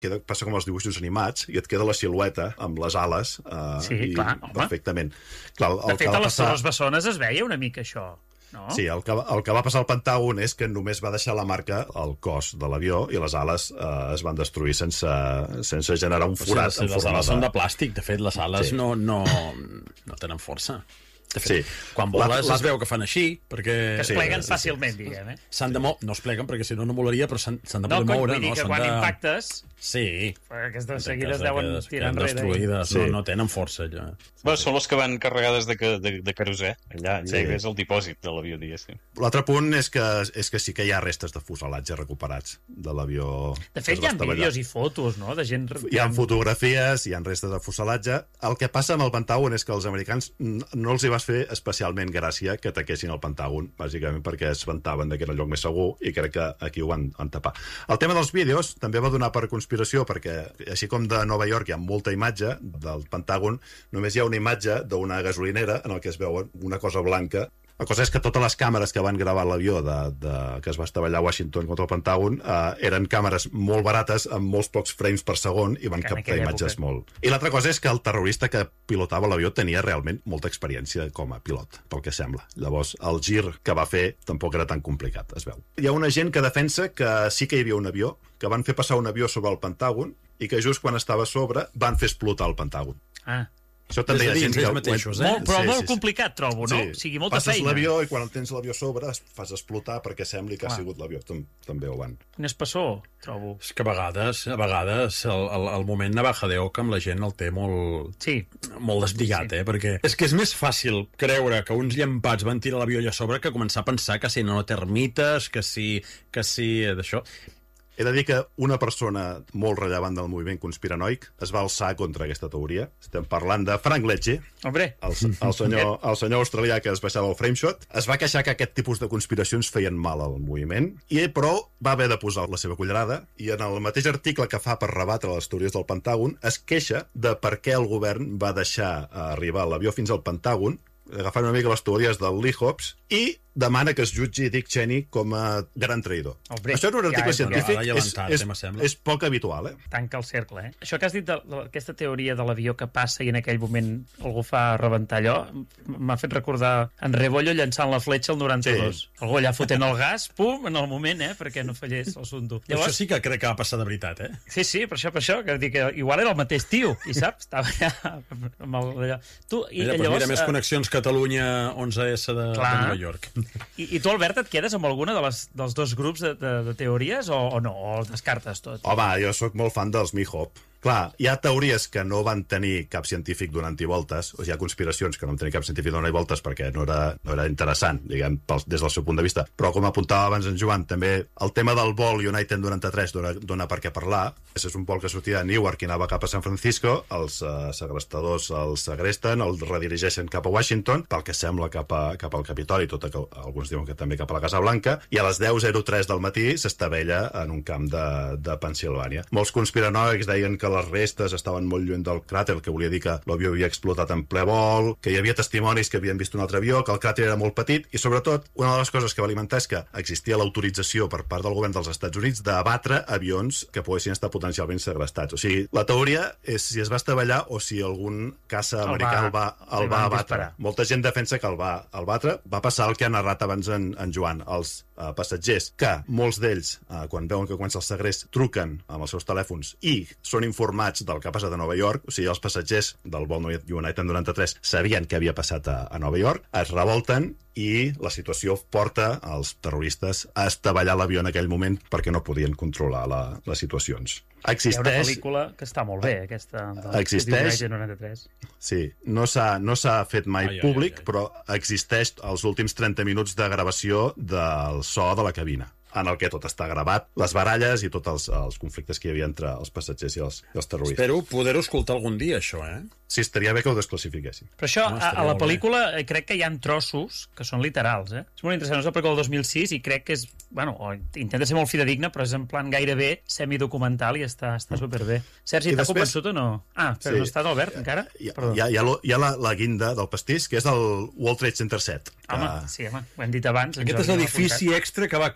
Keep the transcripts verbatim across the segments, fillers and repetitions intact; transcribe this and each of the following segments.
queda, passa com els dibuixos animats, i et queda la silueta amb les ales eh, sí, i clar, home. perfectament. Clar, el de fet, que va a les passar... Torres Bessones es veia una mica això, no? Sí, el que, el que va passar al Pentàgon és que només va deixar la marca al cos de l'avió i les ales eh, es van destruir sense, sense generar un forat. O sigui, les ales de... són de plàstic, de fet, les ales sí. no, no, no tenen força. De fet, sí. quan voles la, la... es veu que fan així, perquè... Que es pleguen sí, fàcilment, sí. diguem, eh? S'han de mo... No es pleguen, perquè si no, no volaria, però s'han de no, poder cony, moure. No, vull dir que quan de... impactes... Sí. Aquestes seguides deuen tirar enrere. Destruïdes, sí. no, no tenen força, allò. Bé, són les que van carregades de, de, de querosè. Allà, allà sí. és el dipòsit de l'avió, diguéssim. L'altre punt és que, és que sí que hi ha restes de fuselatge recuperats de l'avió. De fet, hi ha vídeos i fotos, no?, de gent... Hi ha fotografies, hi ha restes de fuselatge. El que passa amb el Pentàgon és que els americans no els hi va fer especialment gràcia que ataquessin el Pentàgon, bàsicament perquè es vantaven que era el lloc més segur, i crec que aquí ho van, van tapar. El tema dels vídeos també va donar per conspiració, perquè així com de Nova York hi ha molta imatge del Pentàgon, només hi ha una imatge d'una gasolinera en el que es veu una cosa blanca. La cosa és que totes les càmeres que van gravar l'avió de, de, que es va estavellar a Washington contra el Pentàgon eh, eren càmeres molt barates, amb molts pocs frames per segon, i van captar imatges època. molt. I l'altra cosa és que el terrorista que pilotava l'avió tenia realment molta experiència com a pilot, pel que sembla. Llavors, el gir que va fer tampoc era tan complicat, es veu. Hi ha una gent que defensa que sí que hi havia un avió, que van fer passar un avió sobre el Pentàgon, i que just quan estava a sobre van fer explotar el Pentàgon. Ah. Això també hi ha gent que... Mateixos, eh? molt, però sí, molt sí, sí. complicat, trobo, no? Sí. O sigui, molta Passes feina. l'avió i quan el tens l'avió a sobre es fas explotar perquè sembli que Clar. ha sigut l'avió. També ho van. Quin espessor, trobo. És que a vegades, a vegades el, el, el moment navajadeo que amb la gent el té molt, sí. molt desdigat, sí. eh? Perquè és que és més fàcil creure que uns llampats van tirar l'avió allà a sobre que començar a pensar que si no termites, que si, que si d'això... He de dir que una persona molt rellevant del moviment conspiranoic es va alçar contra aquesta teoria. Estem parlant de Frank Lecce, Hombre. el, el, senyor, el senyor australià que es baixava el frameshot. Es va queixar que aquest tipus de conspiracions feien mal al moviment, i però va haver de posar la seva cullerada, i en el mateix article que fa per rebatre les teories del Pentàgon es queixa de per què el govern va deixar arribar l'avió fins al Pentàgon, agafant una mica les teories del Lee Hobbs, i demana que es jutgi Dick Cheney com a gran traïdor. Hombre, això en un article ja científic és, és, és, és poc habitual, eh? Tanca el cercle, eh? Això que has dit, de, de, aquesta teoria de l'avió que passa i en aquell moment algú fa rebentar allò, m'ha fet recordar en Rebollo llançant la fletxa al noranta-dos. Sí. Algú allà fotent el gas, pum, en el moment, eh? Perquè no fallés el sunto. Llavors... Això sí que crec que va passar de veritat, eh? Sí, sí, per això, per això, que dic que igual era el mateix tio, i saps? Estava allà amb el, allà. Tu, i mira, llavors... Mira, més connexions Catalunya onze essa de, de Nova York. I, I tu, Albert, et quedes amb alguna de les, dels dos grups de, de, de teories o, o no? O els descartes tot? Home, jo sóc molt fan dels Mihop. Clar, hi ha teories que no van tenir cap científic donant i voltes, o sigui, hi ha conspiracions que no van tenir cap científic donant i voltes perquè no era, no era interessant, diguem, pel, des del seu punt de vista. Però, com apuntava abans en Joan, també el tema del vol United noranta-tres dona, dona per què parlar. Aquest és un vol que sortia de Newark i anava cap a San Francisco, els uh, segrestadors els segresten, el redirigeixen cap a Washington, pel que sembla cap, a, cap al Capitoli, tot que alguns diuen que també cap a la Casa Blanca, i a les deu zero tres del matí s'estavella en un camp de, de Pensilvània. Molts conspiranoics deien que les restes estaven molt lluny del cràter, el que volia dir que l'avió havia explotat en ple vol, que hi havia testimonis que havien vist un altre avió, que el cràter era molt petit, i sobretot, una de les coses que va alimentar és que existia l'autorització per part del govern dels Estats Units d'abatre avions que poguessin estar potencialment segrestats. O sigui, la teoria és si es va estavellar o si algun caça americà el va, el va abatre. Molta gent defensa que el va, el va abatre. Va passar el que ha narrat abans en, en Joan, els uh, passatgers, que molts d'ells, uh, quan veuen que comença el segrest, truquen amb els seus telèfons i són informats del que ha passat a Nova York. O sigui, els passatgers del vol United noranta-tres sabien què havia passat a, a Nova York, es revolten i la situació porta els terroristes a estavellar l'avió en aquell moment perquè no podien controlar la, les situacions. Existeix... Hi ha una pel·lícula que està molt bé, aquesta del existeix... United noranta-tres. Sí, no s'ha no s'ha fet mai ai, públic, ai, ai. però existeix els últims trenta minuts de gravació del so de la cabina, en el que tot està gravat, les baralles i tots els, els conflictes que hi havia entre els passatgers i els, i els terroristes. Espero poder-ho escoltar algun dia, això, eh? Sí, estaria bé que ho desclassifiquessin. Però això, No, a, a la molt pel·lícula, eh, crec que hi ha trossos que són literals, eh? És molt interessant, és la pel·lícula del dos mil sis i crec que és, bueno, o intenta ser molt fidedigna, però és en plan gairebé semidocumental i està, està superbé. Sergi, I t'ha després- convençut o no? Ah, però Sí. no està d'Albert, encara? Hi ha, Perdó. hi ha, hi ha, lo- hi ha la, la guinda del pastís, que és el World Trade Center set. Home, que- sí, home, ho hem dit abans. en Aquest és Jordi m'ha l'edifici apuntat. extra que va caure Sí.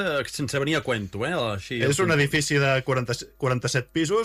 sense venir a cuento, eh? Així, és un edifici de quaranta, quaranta-set pisos